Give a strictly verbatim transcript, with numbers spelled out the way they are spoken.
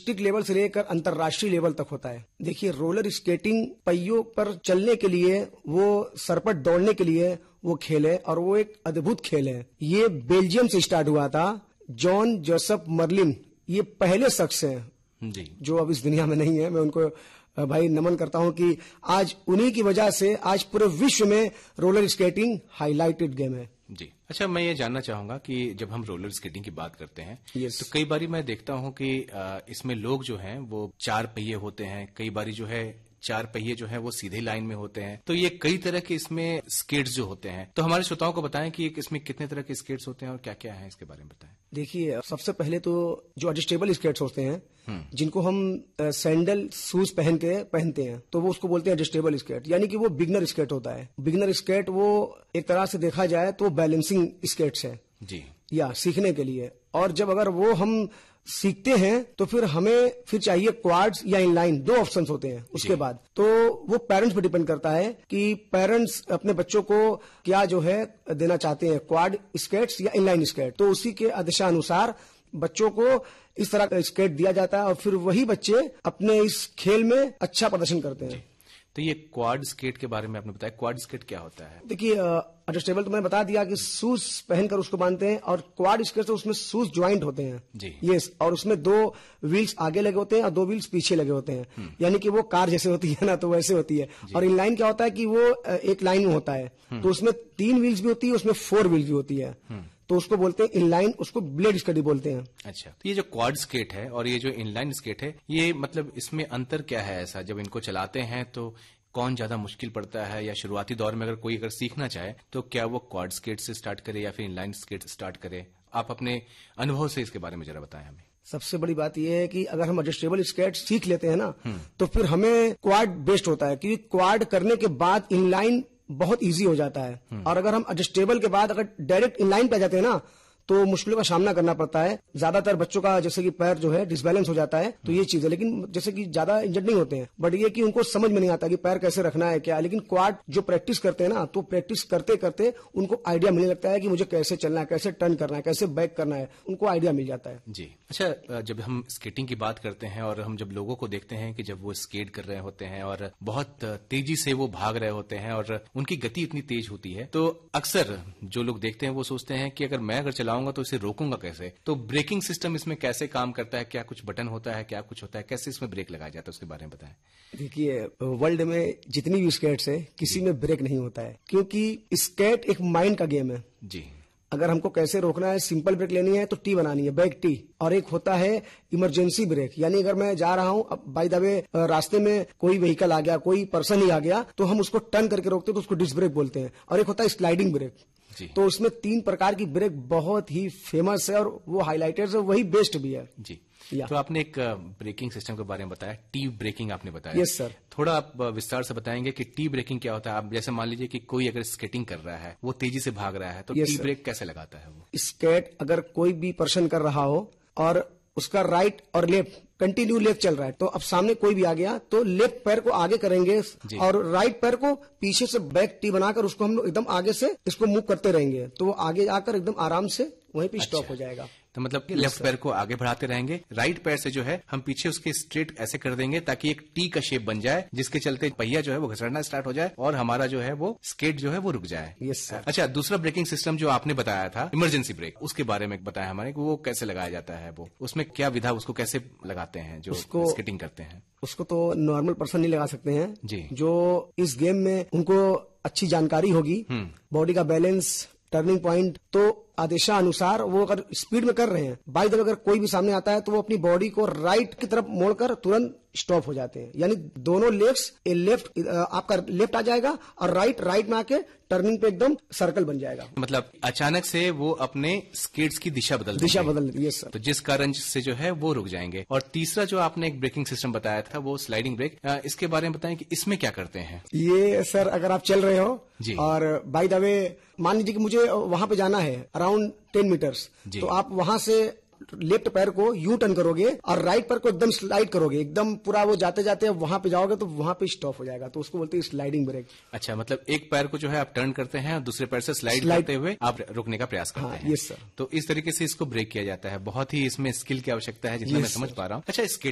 District level से लेकर अंतर्राष्ट्रीय लेवल तक होता है। देखिए, रोलर स्केटिंग पहियों पर चलने के लिए, वो सर पर दौड़ने के लिए वो खेल है और वो एक अद्भुत खेल है। ये बेल्जियम से स्टार्ट हुआ था। जॉन जोसेफ मर्लिन ये पहले शख्स हैं जी, जो अब इस दुनिया में नहीं है। मैं उनको भाई नमन करता हूं कि आज उन्हीं की वजह से आज पूरे विश्व में रोलर स्केटिंग हाईलाइटेड गेम है जी। अच्छा, मैं ये जानना चाहूंगा कि जब हम रोलर स्केटिंग की बात करते हैं yes. तो कई बारी मैं देखता हूं कि इसमें लोग जो हैं वो चार पहिए होते हैं, कई बारी जो है चार पहिए जो है वो सीधे लाइन में होते हैं। तो ये कई तरह के इसमें स्केट्स जो होते हैं, तो हमारे श्रोताओं को बताएं कि इसमें कितने तरह के स्केट्स होते हैं और क्या क्या है, इसके बारे में बताएं। देखिए, सबसे पहले तो जो एडजस्टेबल स्केट्स होते हैं, जिनको हम सैंडल शूज पहन के पहनते हैं, तो वो उसको बोलते हैं एडजस्टेबल स्केट, यानी कि वो बिगनर स्केट होता है। बिगनर स्केट वो एक तरह से देखा जाए तो बैलेंसिंग स्केट्स है जी, या सीखने के लिए। और जब अगर वो हम सीखते हैं तो फिर हमें फिर चाहिए क्वाड्स या इनलाइन, दो ऑप्शंस होते हैं उसके बाद। तो वो पेरेंट्स पे डिपेंड करता है कि पेरेंट्स अपने बच्चों को क्या जो है देना चाहते हैं, क्वाड स्केट्स या इनलाइन स्केट। तो उसी के आदेशानुसार बच्चों को इस तरह का स्केट दिया जाता है और फिर वही बच्चे अपने इस खेल में अच्छा प्रदर्शन करते हैं। तो ये क्वाड स्केट के बारे में आपने बताया, क्वाड स्केट क्या होता है? देखिए, एडजस्टेबल तो मैंने बता दिया कि शूज पहनकर उसको बांधते हैं, और क्वाड स्केट से उसमें शूज ज्वाइंट होते हैं जी, यस, और उसमें दो व्हील्स आगे लगे होते हैं और दो व्हील्स पीछे लगे होते हैं, यानी कि वो कार जैसे होती है ना, तो वैसे होती है। और इनलाइन क्या होता है कि वो एक लाइन में होता है, तो उसमें तीन व्हील्स भी होती है, उसमें फोर व्हील्स भी होती है, तो उसको बोलते हैं इनलाइन, उसको ब्लेड स्केट बोलते हैं। अच्छा, तो ये जो क्वाड स्केट है और ये जो इनलाइन स्केट है, ये मतलब इसमें अंतर क्या है ऐसा, जब इनको चलाते हैं तो कौन ज्यादा मुश्किल पड़ता है, या शुरुआती दौर में अगर कोई अगर सीखना चाहे तो क्या वो क्वाड स्केट से स्टार्ट करे या फिर इनलाइन स्केट स्टार्ट करे? आप अपने अनुभव से इसके बारे में जरा बताएं हमें। सबसे बड़ी बात यह है कि अगर हम एडजस्टेबल स्केट सीख लेते हैं ना, तो फिर हमें क्वाड बेस्ट होता है, क्योंकि क्वाड करने के बाद इनलाइन बहुत इजी हो जाता है। और अगर हम एडजस्टेबल के बाद अगर डायरेक्ट इनलाइन पे जाते हैं ना, तो मुश्किलों का सामना करना पड़ता है। ज्यादातर बच्चों का जैसे कि पैर जो है डिसबैलेंस हो जाता है, तो ये चीज है। लेकिन जैसे कि ज्यादा इंजर्ड नहीं होते हैं, बट ये कि उनको समझ में नहीं आता कि पैर कैसे रखना है क्या। लेकिन क्वाड जो प्रैक्टिस करते हैं ना, तो प्रैक्टिस करते करते उनको आइडिया मिलने लगता है कि मुझे कैसे चलना है, कैसे टर्न करना है, कैसे बैक करना है, उनको आइडिया मिल जाता है जी। अच्छा, जब हम स्केटिंग की बात करते हैं और हम जब लोगों को देखते हैं कि जब वो स्केट कर रहे होते हैं और बहुत तेजी से वो भाग रहे होते हैं और उनकी गति इतनी तेज होती है, तो अक्सर जो लोग देखते हैं वो सोचते हैं कि अगर मैं अगर चलाऊंगा तो इसे रोकूंगा कैसे? तो ब्रेकिंग सिस्टम इसमें कैसे काम करता है? क्या कुछ बटन होता है, क्या कुछ होता है, कैसे इसमें ब्रेक लगाया जाता है, उसके बारे में बताएं। देखिए, वर्ल्ड में जितनी भी स्केट्स है, किसी में ब्रेक नहीं होता है, क्योंकि स्केट एक माइंड का गेम है जी। अगर हमको कैसे रोकना है, सिंपल ब्रेक लेनी है तो टी बनानी है, बैक टी। और एक होता है इमरजेंसी ब्रेक, यानी अगर मैं जा रहा हूं, अब बाय द वे रास्ते में कोई व्हीकल आ गया, कोई पर्सन ही आ गया, तो हम उसको टर्न करके रोकते हैं, तो उसको डिस्क ब्रेक बोलते हैं। और एक होता है स्लाइडिंग ब्रेक जी। तो उसमें तीन प्रकार की ब्रेक बहुत ही फेमस है और वो हाईलाइटेड है, वही बेस्ट भी है जी। तो आपने एक ब्रेकिंग सिस्टम के बारे में बताया, टी ब्रेकिंग आपने बताया। Yes sir. थोड़ा आप विस्तार से बताएंगे कि टी ब्रेकिंग क्या होता है? आप जैसे मान लीजिए कि कोई अगर स्केटिंग कर रहा है, वो तेजी से भाग रहा है, तो टी ब्रेक कैसे लगाता है वो? स्केट अगर कोई भी पर्सन कर रहा हो और उसका राइट और लेफ्ट कंटिन्यू लेफ्ट चल रहा है, तो अब सामने कोई भी आ गया तो लेफ्ट पैर को आगे करेंगे और राइट पैर को पीछे से बैक टी बनाकर उसको हम लोग एकदम आगे से इसको मूव करते रहेंगे, तो वो आगे आकर एकदम आराम से वहीं पे स्टॉप हो जाएगा। तो मतलब लेफ्ट पैर को आगे बढ़ाते रहेंगे, राइट पैर से जो है हम पीछे उसके स्ट्रेट ऐसे कर देंगे ताकि एक टी का शेप बन जाए, जिसके चलते पहिया जो है वो घसरना स्टार्ट हो जाए और हमारा जो है वो स्केट जो है वो रुक जाए। Yes sir. अच्छा, दूसरा ब्रेकिंग सिस्टम जो आपने बताया था, इमरजेंसी ब्रेक, उसके बारे में बताया हमारे, वो कैसे लगाया जाता है? वो उसमें क्या विधा, उसको कैसे लगाते हैं जो उसको स्केटिंग करते हैं? उसको तो नॉर्मल पर्सन नहीं लगा सकते हैं जी। जो इस गेम में उनको अच्छी जानकारी होगी, बॉडी का बैलेंस, टर्निंग पॉइंट, तो आदेशानुसार वो अगर स्पीड में कर रहे हैं, बाई द वे अगर कोई भी सामने आता है तो वो अपनी बॉडी को राइट की तरफ मोड़कर तुरंत स्टॉप हो जाते हैं। यानी दोनों लेग्स, लेफ्ट आपका लेफ्ट आ जाएगा और राइट राइट में आके टर्निंग पे एकदम सर्कल बन जाएगा। मतलब अचानक से वो अपने स्केट्स की दिशा बदल दिशा बदल देती है सर, तो जिस कारण से जो है वो रुक जाएंगे। और तीसरा जो आपने एक ब्रेकिंग सिस्टम बताया था वो स्लाइडिंग ब्रेक, इसके बारे में बताएं कि इसमें क्या करते हैं? ये सर, अगर आप चल रहे हो जी और बाय द वे मान लीजिए कि मुझे वहां पे जाना है अराउंड टेन मीटर्स, तो आप वहां से लेफ्ट पैर को यू टर्न करोगे और राइट पैर को एकदम स्लाइड करोगे, एकदम पूरा वो जाते जाते वहां पे जाओगे तो वहां पे स्टॉप हो जाएगा, तो उसको बोलते हैं स्लाइडिंग ब्रेक। अच्छा, मतलब एक पैर को जो है आप टर्न करते हैं और दूसरे पैर से स्लाइड करते हुए आप रुकने का प्रयास करते हाँ, हैं। Yes sir. तो इस तरीके से इसको ब्रेक किया जाता है। बहुत ही इसमें स्किल की आवश्यकता है जितना मैं समझ पा रहा हूँ। अच्छा,